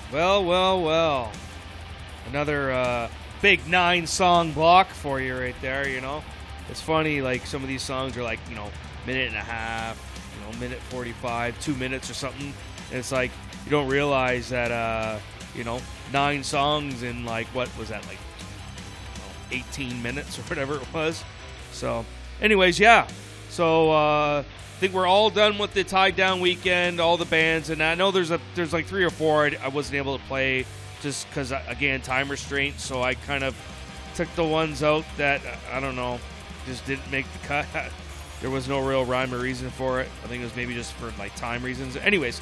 Well, well, well. Another big 9-song block for you right there, you know. It's funny, like, some of these songs are like, you know, minute and a half, you know, minute 45, 2 minutes or something. And it's like, you don't realize that, you know, 9 songs in, like, what was that, like, 18 minutes or whatever it was. So, anyways, yeah. So, I think we're all done with the Tied Down weekend, all the bands, and I know there's like 3 or 4 I wasn't able to play just because, again, time restraints, so I kind of took the ones out that, I don't know, just didn't make the cut. There was no real rhyme or reason for it. I think it was maybe just for, like, time reasons. Anyways,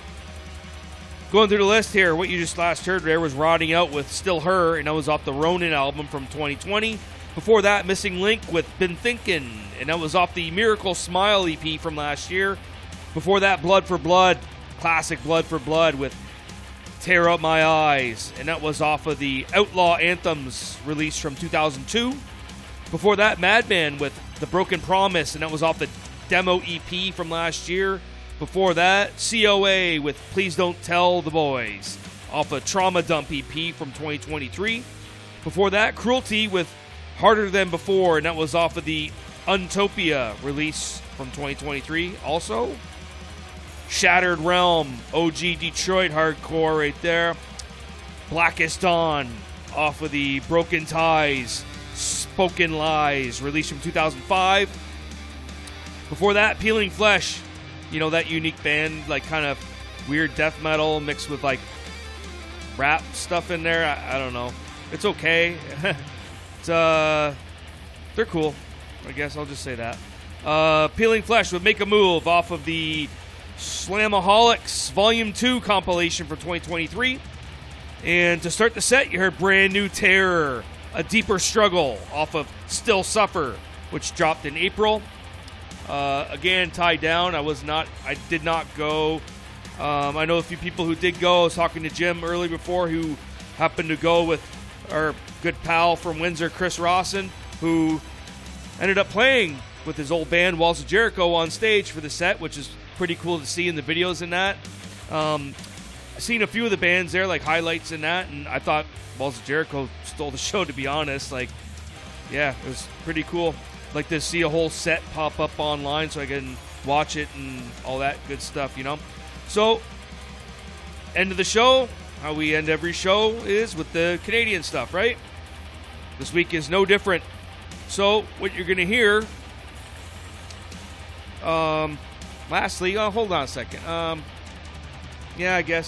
going through the list here, what you just last heard there was Rotting Out with Still Her, and that was off the Ronin album from 2020. Before that, Missing Link with Been Thinkin', and that was off the Miracle Smile EP from last year. Before that, Blood for Blood, classic Blood for Blood with Tear Up My Eyes, and that was off of the Outlaw Anthems release from 2002. Before that, Madman with The Broken Promise, and that was off the demo EP from last year. Before that, COA with Please Don't Tell the Boys, off a Trauma Dump EP from 2023. Before that, Cruelty with Harder Than Before, and that was off of the Untopia release from 2023 also. Shattered Realm, OG Detroit hardcore right there. Blackest Dawn, off of the Broken Ties, Spoken Lies, released from 2005. Before that, Peeling Flesh, you know, that unique band, like kind of weird death metal mixed with like rap stuff in there. I don't know. It's okay. They're cool. I guess I'll just say that. Peeling Flesh with Make a Move off of the Slamaholics Volume 2 compilation from 2023. And to start the set, you heard Brand New Terror, A Deeper Struggle off of Still Suffer, which dropped in April. Again, Tied Down. I did not go. I know a few people who did go. I was talking to Jim early before who happened to go with our good pal from Windsor, Chris Rawson, who ended up playing with his old band, Walls of Jericho, on stage for the set, which is pretty cool to see in the videos and that. I've seen a few of the bands there, like highlights in that, and I thought Walls of Jericho stole the show, to be honest. Like, yeah, it was pretty cool. Like to see a whole set pop up online so I can watch it and all that good stuff, you know? So, end of the show. How we end every show is with the Canadian stuff, right? This week is no different. So, what you're going to hear, lastly, hold on a second. Yeah, I guess